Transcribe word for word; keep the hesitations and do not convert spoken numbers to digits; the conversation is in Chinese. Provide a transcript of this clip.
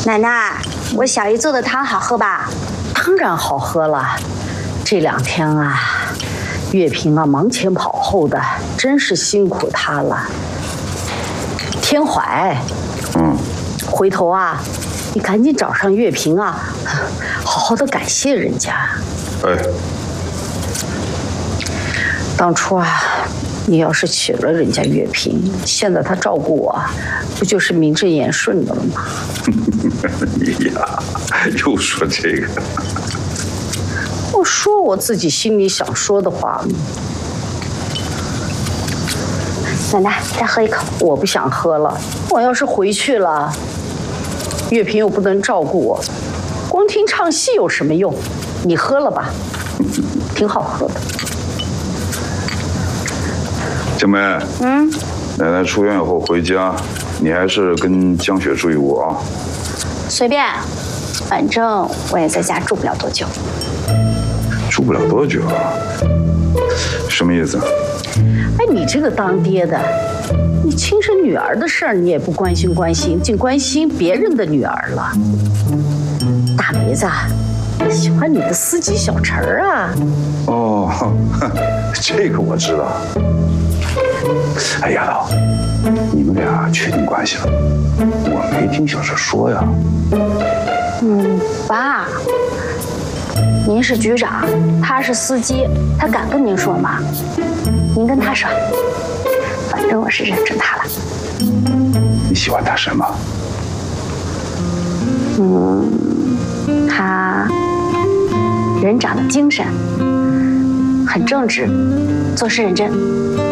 奶奶，我小姨做的汤好喝吧？ 当然好喝了。这两天啊，月平啊忙前跑后的，真是辛苦她了。天怀， 嗯， 回头啊，你赶紧找上月平啊，好好的感谢人家。 哎， 当初啊，你要是娶了人家月平，现在他照顾我，不就是名正言顺的了吗？ 你呀，又说这个。 我说我自己心里想说的话嘛。 奶奶，再喝一口。 我不想喝了。我要是回去了，月平又不能照顾我，光听唱戏有什么用？你喝了吧，挺好喝的。 江梅， 嗯， 奶奶出院以后回家，你还是跟江雪住一屋啊。 随便，反正我也在家住不了多久。 住不了多久啊？什么意思？ 哎，你这个当爹的，你亲生女儿的事儿你也不关心关心，竟关心别人的女儿了。大梅子喜欢你的司机小陈儿啊。 哦，这个我知道。哎，丫头，你们俩确定关系了？我没听小陈说呀。 嗯，爸，您是局长，他是司机，他敢跟您说吗？您跟他说，反正我是认准他了。 你喜欢他什么？ 嗯，他人长得精神，很正直，做事认真。